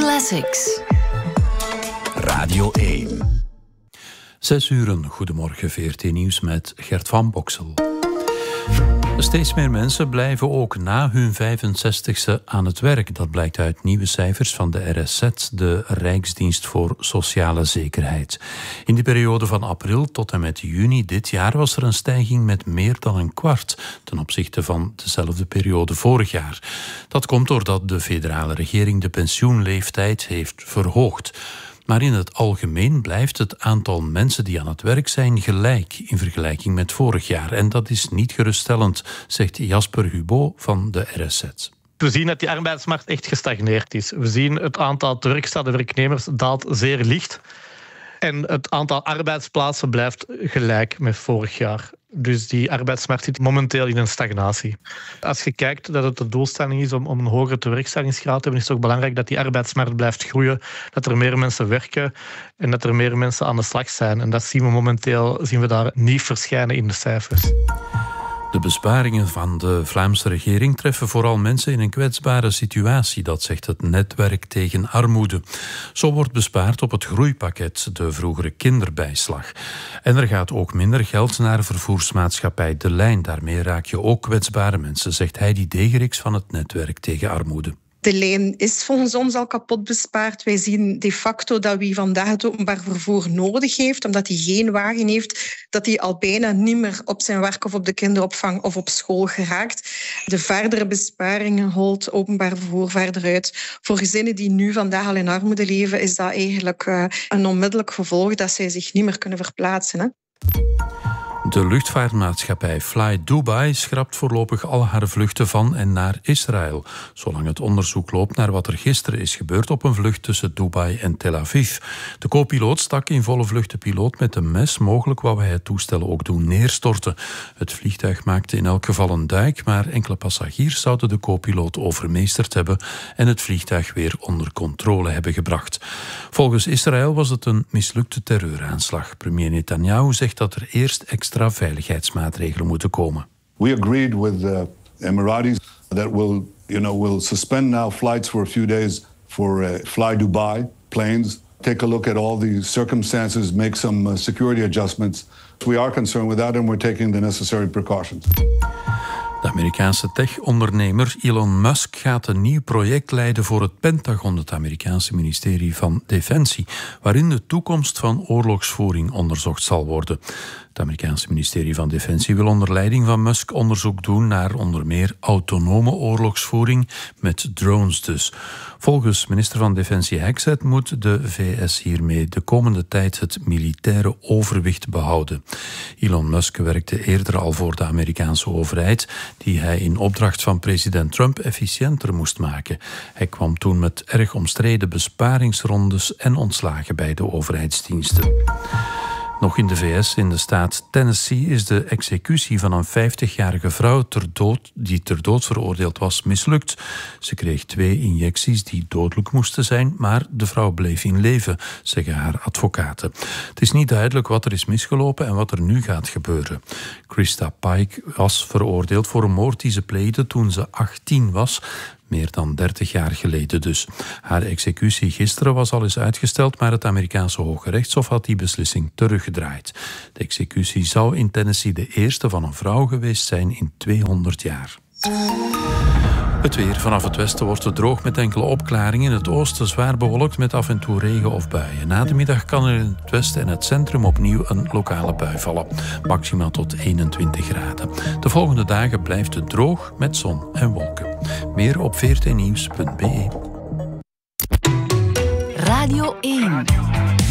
Classics. Radio 1. 6 uur, goedemorgen, VRT Nieuws met Gert van Boksel. Steeds meer mensen blijven ook na hun 65e aan het werk. Dat blijkt uit nieuwe cijfers van de RSZ, de Rijksdienst voor Sociale Zekerheid. In de periode van april tot en met juni dit jaar was er een stijging met meer dan een kwart ten opzichte van dezelfde periode vorig jaar. Dat komt doordat de federale regering de pensioenleeftijd heeft verhoogd. Maar in het algemeen blijft het aantal mensen die aan het werk zijn gelijk in vergelijking met vorig jaar. En dat is niet geruststellend, zegt Jasper Hubo van de RSZ. We zien dat die arbeidsmarkt echt gestagneerd is. We zien het aantal teruggestelde werknemers daalt zeer licht. En het aantal arbeidsplaatsen blijft gelijk met vorig jaar. Dus die arbeidsmarkt zit momenteel in een stagnatie. Als je kijkt dat het de doelstelling is om een hogere tewerkstellingsgraad te hebben, is het ook belangrijk dat die arbeidsmarkt blijft groeien, dat er meer mensen werken en dat er meer mensen aan de slag zijn. En dat zien we momenteel daar niet verschijnen in de cijfers. De besparingen van de Vlaamse regering treffen vooral mensen in een kwetsbare situatie, dat zegt het Netwerk tegen Armoede. Zo wordt bespaard op het groeipakket, de vroegere kinderbijslag. En er gaat ook minder geld naar vervoersmaatschappij De Lijn. Daarmee raak je ook kwetsbare mensen, zegt Heidi Degeriks van het Netwerk tegen Armoede. De lijn is volgens ons al kapot bespaard. Wij zien de facto dat wie vandaag het openbaar vervoer nodig heeft, omdat hij geen wagen heeft, dat hij al bijna niet meer op zijn werk of op de kinderopvang of op school geraakt. De verdere besparingen holt openbaar vervoer verder uit. Voor gezinnen die nu vandaag al in armoede leven, is dat eigenlijk een onmiddellijk gevolg dat zij zich niet meer kunnen verplaatsen. Hè? De luchtvaartmaatschappij Fly Dubai schrapt voorlopig al haar vluchten van en naar Israël, zolang het onderzoek loopt naar wat er gisteren is gebeurd op een vlucht tussen Dubai en Tel Aviv. De co-piloot stak in volle vlucht de piloot met een mes. Mogelijk wou hij het toestel ook doen neerstorten. Het vliegtuig maakte in elk geval een duik, maar enkele passagiers zouden de co-piloot overmeesterd hebben en het vliegtuig weer onder controle hebben gebracht. Volgens Israël was het een mislukte terreuraanslag. Premier Netanyahu zegt dat er eerst extra veiligheidsmaatregelen moeten komen. We agreed with the Emiratis that we'll suspend now flights for a few days for Fly Dubai planes. Take a look at all the circumstances, make some security adjustments. We are concerned with that and we're taking the necessary precautions. De Amerikaanse tech-ondernemer Elon Musk gaat een nieuw project leiden voor het Pentagon, het Amerikaanse ministerie van Defensie, waarin de toekomst van oorlogsvoering onderzocht zal worden. Het Amerikaanse ministerie van Defensie wil onder leiding van Musk onderzoek doen naar onder meer autonome oorlogsvoering met drones dus. Volgens minister van Defensie Hexet moet de VS hiermee de komende tijd het militaire overwicht behouden. Elon Musk werkte eerder al voor de Amerikaanse overheid, die hij in opdracht van president Trump efficiënter moest maken. Hij kwam toen met erg omstreden besparingsrondes en ontslagen bij de overheidsdiensten. Nog in de VS, in de staat Tennessee, is de executie van een 50-jarige vrouw die ter dood veroordeeld was mislukt. Ze kreeg 2 injecties die dodelijk moesten zijn, maar de vrouw bleef in leven, zeggen haar advocaten. Het is niet duidelijk wat er is misgelopen en wat er nu gaat gebeuren. Krista Pike was veroordeeld voor een moord die ze pleegde toen ze 18 was. Meer dan 30 jaar geleden dus. Haar executie gisteren was al eens uitgesteld, maar het Amerikaanse Hoge Rechtshof had die beslissing teruggedraaid. De executie zou in Tennessee de eerste van een vrouw geweest zijn in 200 jaar. Het weer. Vanaf het westen wordt het droog met enkele opklaringen. In het oosten zwaar bewolkt met af en toe regen of buien. Na de middag kan er in het westen en het centrum opnieuw een lokale bui vallen. Maximaal tot 21 graden. De volgende dagen blijft het droog met zon en wolken. Meer op vrtnieuws.be. Radio 1.